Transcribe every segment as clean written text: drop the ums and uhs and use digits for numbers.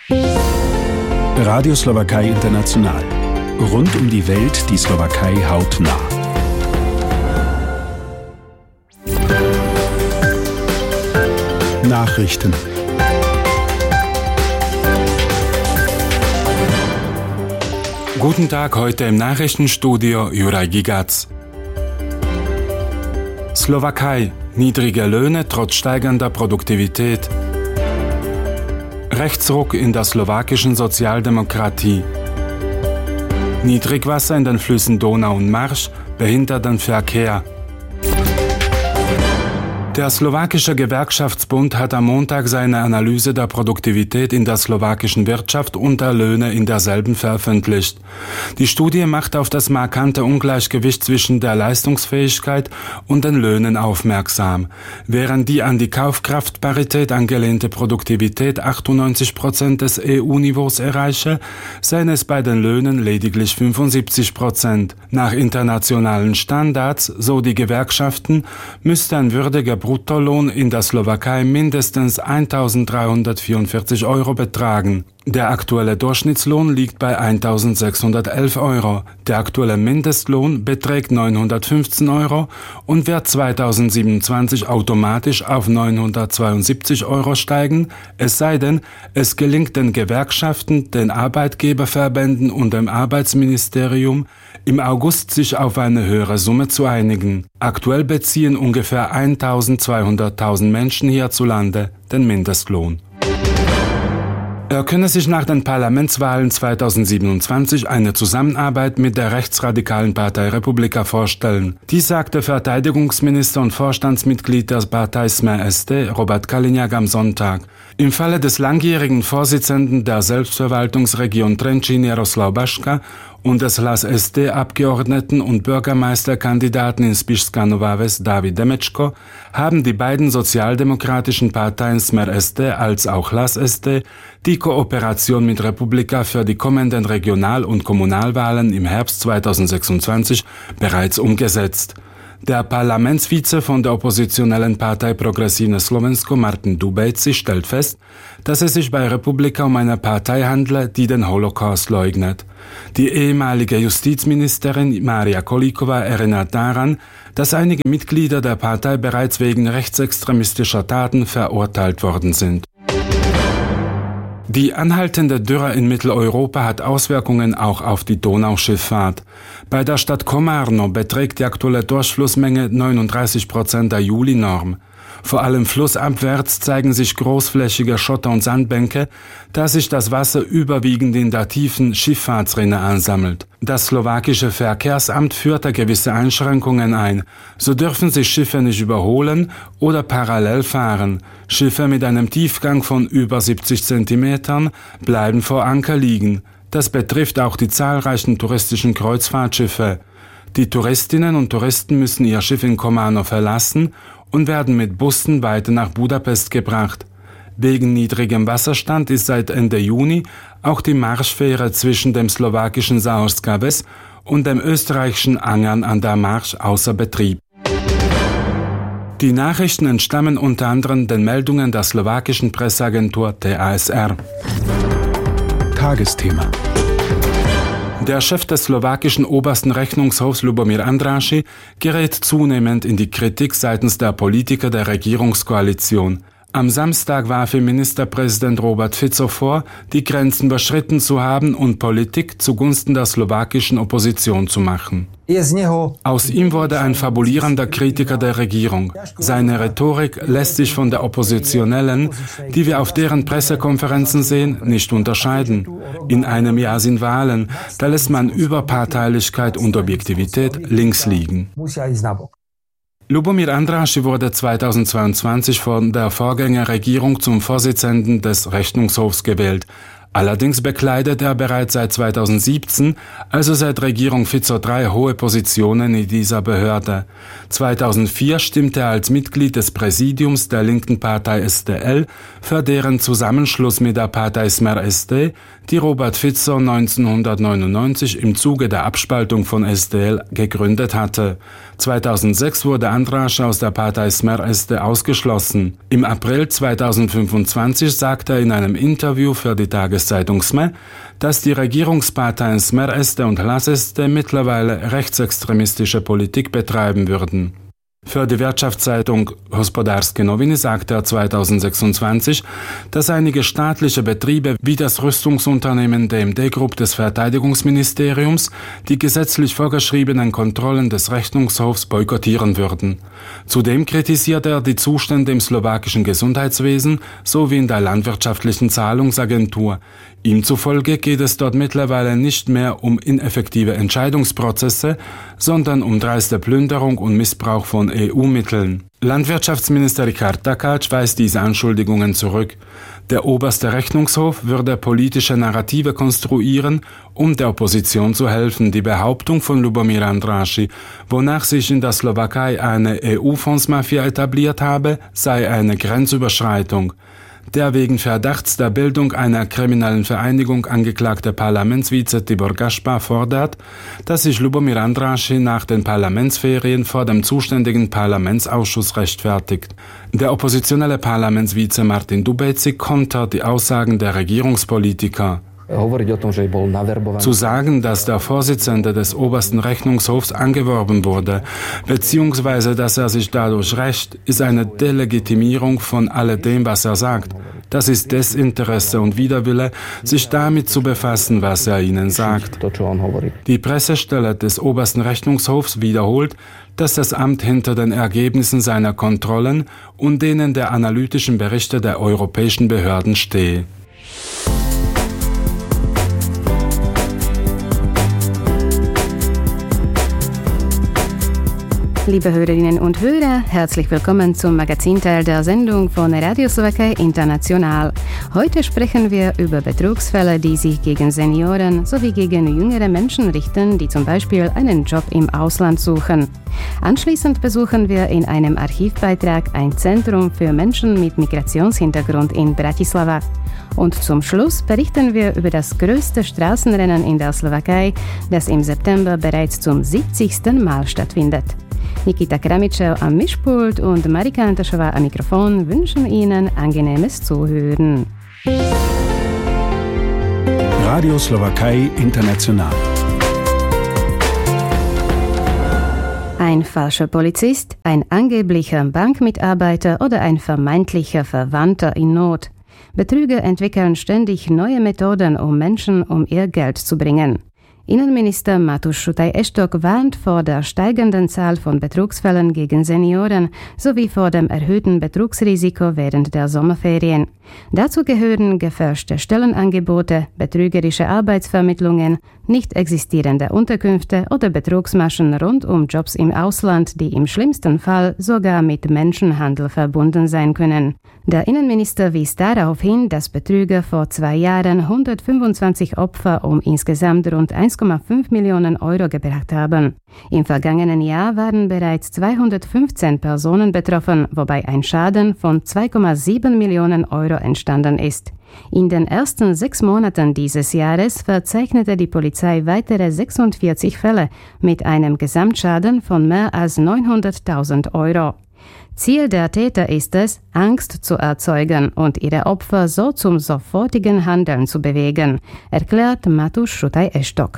Radio Slowakei International. Rund um die Welt die Slowakei hautnah. Nachrichten. Guten Tag, heute im Nachrichtenstudio Juraj Gigac. Slowakei. Niedrige Löhne trotz steigender Produktivität. Rechtsruck in der slowakischen Sozialdemokratie. Niedrigwasser in den Flüssen Donau und Marsch behindert den Verkehr. Der slowakische Gewerkschaftsbund hat am Montag seine Analyse der Produktivität in der slowakischen Wirtschaft und der Löhne in derselben veröffentlicht. Die Studie macht auf das markante Ungleichgewicht zwischen der Leistungsfähigkeit und den Löhnen aufmerksam. Während die an die Kaufkraftparität angelehnte Produktivität 98% des EU-Niveaus erreiche, seien es bei den Löhnen lediglich 75%. Nach internationalen Standards, so die Gewerkschaften, müsste ein würdiger Bruttolohn in der Slowakei mindestens 1.344 € betragen. Der aktuelle Durchschnittslohn liegt bei 1.611 €. Der aktuelle Mindestlohn beträgt 915 € und wird 2027 automatisch auf 972 € steigen, es sei denn, es gelingt den Gewerkschaften, den Arbeitgeberverbänden und dem Arbeitsministerium im August sich auf eine höhere Summe zu einigen. Aktuell beziehen ungefähr 1.200.000 Menschen hierzulande den Mindestlohn. Er könne sich nach den Parlamentswahlen 2027 eine Zusammenarbeit mit der rechtsradikalen Partei Republika vorstellen. Dies sagte Verteidigungsminister und Vorstandsmitglied der Partei Smer SD, Robert Kaliňák, am Sonntag. Im Falle des langjährigen Vorsitzenden der Selbstverwaltungsregion Trenčín Jaroslav Baška und des Hlas SD-Abgeordneten und Bürgermeisterkandidaten in Spišská Nová Ves David Demečko haben die beiden sozialdemokratischen Parteien Smer SD als auch Hlas SD die Kooperation mit Republika für die kommenden Regional- und Kommunalwahlen im Herbst 2026 bereits umgesetzt. Der Parlamentsvize von der oppositionellen Partei Progresívne Slovensko Martin Dubejci stellt fest, dass es sich bei Republika um eine Partei handle, die den Holocaust leugnet. Die ehemalige Justizministerin Mária Kolíková erinnert daran, dass einige Mitglieder der Partei bereits wegen rechtsextremistischer Taten verurteilt worden sind. Die anhaltende Dürre in Mitteleuropa hat Auswirkungen auch auf die Donauschifffahrt. Bei der Stadt Komárno beträgt die aktuelle Durchflussmenge 39% der Juli-Norm. Vor allem flussabwärts zeigen sich großflächige Schotter- und Sandbänke, da sich das Wasser überwiegend in der tiefen Schifffahrtsrinne ansammelt. Das slowakische Verkehrsamt führte gewisse Einschränkungen ein. So dürfen sich Schiffe nicht überholen oder parallel fahren. Schiffe mit einem Tiefgang von über 70 Zentimetern bleiben vor Anker liegen. Das betrifft auch die zahlreichen touristischen Kreuzfahrtschiffe. Die Touristinnen und Touristen müssen ihr Schiff in Komárno verlassen und werden mit Bussen weiter nach Budapest gebracht. Wegen niedrigem Wasserstand ist seit Ende Juni auch die Marschfähre zwischen dem slowakischen Záhorská Ves und dem österreichischen Angern an der Marsch außer Betrieb. Die Nachrichten entstammen unter anderem den Meldungen der slowakischen Presseagentur TASR. Tagesthema. Der Chef des slowakischen obersten Rechnungshofs Lubomír Andrássy gerät zunehmend in die Kritik seitens der Politiker der Regierungskoalition. Am Samstag warf ihm Ministerpräsident Robert Fico vor, die Grenzen überschritten zu haben und Politik zugunsten der slowakischen Opposition zu machen. Aus ihm wurde ein fabulierender Kritiker der Regierung. Seine Rhetorik lässt sich von der Oppositionellen, die wir auf deren Pressekonferenzen sehen, nicht unterscheiden. In einem Jahr sind Wahlen, da lässt man Überparteilichkeit und Objektivität links liegen. Lubomír Andrássy wurde 2022 von der Vorgängerregierung zum Vorsitzenden des Rechnungshofs gewählt. Allerdings bekleidet er bereits seit 2017, also seit Regierung Fico III, hohe Positionen in dieser Behörde. 2004 stimmte er als Mitglied des Präsidiums der linken Partei SDL für deren Zusammenschluss mit der Partei Smer SD, die Robert Fico 1999 im Zuge der Abspaltung von SDL gegründet hatte. 2006 wurde Andrasch aus der Partei Smer-Este ausgeschlossen. Im April 2025 sagte er in einem Interview für die Tageszeitung Sme, dass die Regierungsparteien Smer-Este und Hlas-Este mittlerweile rechtsextremistische Politik betreiben würden. Für die Wirtschaftszeitung Hospodarske Noviny sagte er 2026, dass einige staatliche Betriebe wie das Rüstungsunternehmen DMD Group des Verteidigungsministeriums die gesetzlich vorgeschriebenen Kontrollen des Rechnungshofs boykottieren würden. Zudem kritisierte er die Zustände im slowakischen Gesundheitswesen sowie in der landwirtschaftlichen Zahlungsagentur. Ihm zufolge geht es dort mittlerweile nicht mehr um ineffektive Entscheidungsprozesse, sondern um dreiste Plünderung und Missbrauch von EU-Mitteln. Landwirtschaftsminister Richard Takács weist diese Anschuldigungen zurück. Der oberste Rechnungshof würde politische Narrative konstruieren, um der Opposition zu helfen. Die Behauptung von Lubomír Andrássy, wonach sich in der Slowakei eine EU-Fondsmafia etabliert habe, sei eine Grenzüberschreitung. Der wegen Verdachts der Bildung einer kriminellen Vereinigung angeklagte Parlamentsvize Tibor Gašpar fordert, dass sich Lubomír Andrássy nach den Parlamentsferien vor dem zuständigen Parlamentsausschuss rechtfertigt. Der oppositionelle Parlamentsvize Martin Dubéci kontert die Aussagen der Regierungspolitiker. Zu sagen, dass der Vorsitzende des obersten Rechnungshofs angeworben wurde, beziehungsweise dass er sich dadurch rächt, ist eine Delegitimierung von alledem, was er sagt. Das ist Desinteresse und Widerwille, sich damit zu befassen, was er ihnen sagt. Die Pressestelle des obersten Rechnungshofs wiederholt, dass das Amt hinter den Ergebnissen seiner Kontrollen und denen der analytischen Berichte der europäischen Behörden stehe. Liebe Hörerinnen und Hörer, herzlich willkommen zum Magazinteil der Sendung von Radio Slowakei International. Heute sprechen wir über Betrugsfälle, die sich gegen Senioren sowie gegen jüngere Menschen richten, die zum Beispiel einen Job im Ausland suchen. Anschließend besuchen wir in einem Archivbeitrag ein Zentrum für Menschen mit Migrationshintergrund in Bratislava. Und zum Schluss berichten wir über das größte Straßenrennen in der Slowakei, das im September bereits zum 70. Mal stattfindet. Nikita Kramičev am Mischpult und Marika Antašová am Mikrofon wünschen Ihnen angenehmes Zuhören. Radio Slowakei International. Ein falscher Polizist, ein angeblicher Bankmitarbeiter oder ein vermeintlicher Verwandter in Not. Betrüger entwickeln ständig neue Methoden, um Menschen um ihr Geld zu bringen. Innenminister Mateusz Sutaj-Estok warnt vor der steigenden Zahl von Betrugsfällen gegen Senioren sowie vor dem erhöhten Betrugsrisiko während der Sommerferien. Dazu gehören gefälschte Stellenangebote, betrügerische Arbeitsvermittlungen, nicht existierende Unterkünfte oder Betrugsmaschen rund um Jobs im Ausland, die im schlimmsten Fall sogar mit Menschenhandel verbunden sein können. Der Innenminister wies darauf hin, dass Betrüger vor 2 Jahren 125 Opfer um insgesamt rund 1,5 Millionen Euro gebracht haben. Im vergangenen Jahr waren bereits 215 Personen betroffen, wobei ein Schaden von 2,7 Millionen Euro entstanden ist. In den ersten 6 Monaten dieses Jahres verzeichnete die Polizei weitere 46 Fälle mit einem Gesamtschaden von mehr als 900.000 Euro. Ziel der Täter ist es, Angst zu erzeugen und ihre Opfer so zum sofortigen Handeln zu bewegen, erklärt Mateusz Sutaj-Estok.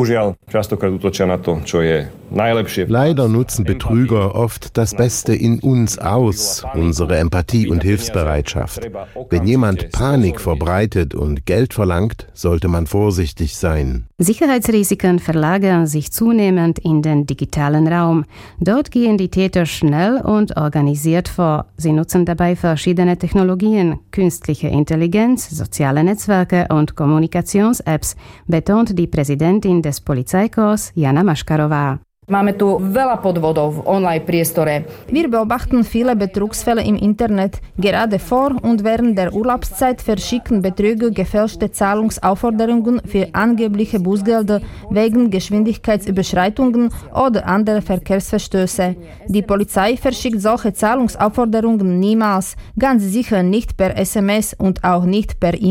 Leider nutzen Betrüger oft das Beste in uns aus, unsere Empathie und Hilfsbereitschaft. Wenn jemand Panik verbreitet und Geld verlangt, sollte man vorsichtig sein. Sicherheitsrisiken verlagern sich zunehmend in den digitalen Raum. Dort gehen die Täter schnell und organisiert vor. Sie nutzen dabei verschiedene Technologien, künstliche Intelligenz, soziale Netzwerke und Kommunikations-Apps, betont die Präsidentin des Polizeikorps Jana Maškarová. Wir beobachten viele Betrugsfälle im Internet. Gerade vor und während der Urlaubszeit verschicken Betrüger gefälschte Zahlungsaufforderungen für angebliche Bußgelder wegen Geschwindigkeitsüberschreitungen oder andere Verkehrsverstöße. Die Polizei verschickt solche Zahlungsaufforderungen niemals, ganz sicher nicht per SMS und auch nicht per E-Mail.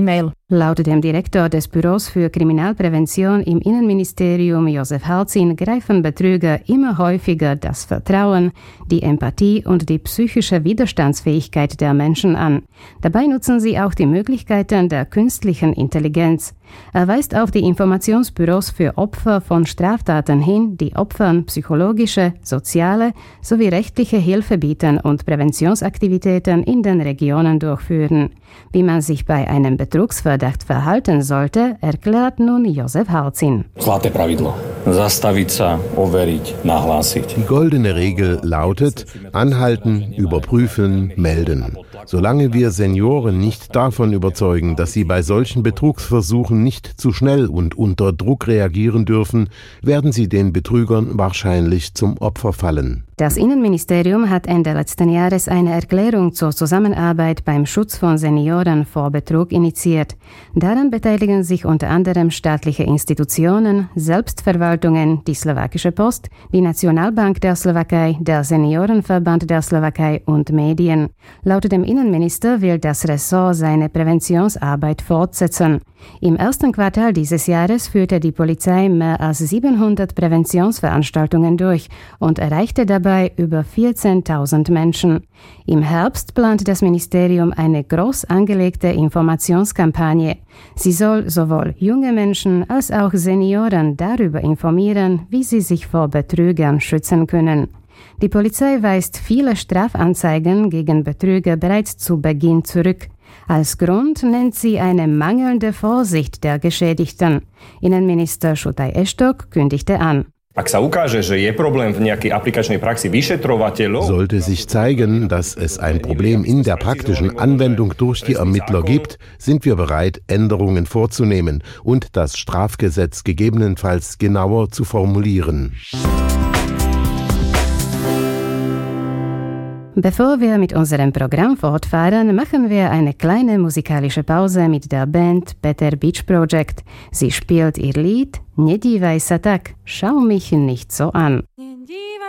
Laut dem Direktor des Büros für Kriminalprävention im Innenministerium Josef Halzin greifen Betrüger immer häufiger das Vertrauen, die Empathie und die psychische Widerstandsfähigkeit der Menschen an. Dabei nutzen sie auch die Möglichkeiten der künstlichen Intelligenz. Er weist auf die Informationsbüros für Opfer von Straftaten hin, die Opfern psychologische, soziale sowie rechtliche Hilfe bieten und Präventionsaktivitäten in den Regionen durchführen. Wie man sich bei einem Betrugsverdacht verhalten sollte, erklärt nun Josef Halzin. Zlaté pravidlo. Zastaviť sa, overiť, nahlásiť. Die goldene Regel lautet: Anhalten, überprüfen, melden. Solange wir Senioren nicht davon überzeugen, dass sie bei solchen Betrugsversuchen nicht zu schnell und unter Druck reagieren dürfen, werden sie den Betrügern wahrscheinlich zum Opfer fallen. Das Innenministerium hat Ende letzten Jahres eine Erklärung zur Zusammenarbeit beim Schutz von Senioren vor Betrug initiiert. Daran beteiligen sich unter anderem staatliche Institutionen, Selbstverwaltungen, die Slowakische Post, die Nationalbank der Slowakei, der Seniorenverband der Slowakei und Medien. Laut dem Innenminister will das Ressort seine Präventionsarbeit fortsetzen. Im ersten Quartal dieses Jahres führte die Polizei mehr als 700 Präventionsveranstaltungen durch und erreichte dabei über 14.000 Menschen. Im Herbst plant das Ministerium eine groß angelegte Informationskampagne. Sie soll sowohl junge Menschen als auch Senioren darüber informieren, wie sie sich vor Betrügern schützen können. Die Polizei weist viele Strafanzeigen gegen Betrüger bereits zu Beginn zurück. Als Grund nennt sie eine mangelnde Vorsicht der Geschädigten. Innenminister Šutaj Eštok kündigte an. Sollte sich zeigen, dass es ein Problem in der praktischen Anwendung durch die Ermittler gibt, sind wir bereit, Änderungen vorzunehmen und das Strafgesetz gegebenenfalls genauer zu formulieren. Bevor wir mit unserem Programm fortfahren, machen wir eine kleine musikalische Pause mit der Band Better Beach Project. Sie spielt ihr Lied "Nie dívaj sa tak", schau mich nicht so an.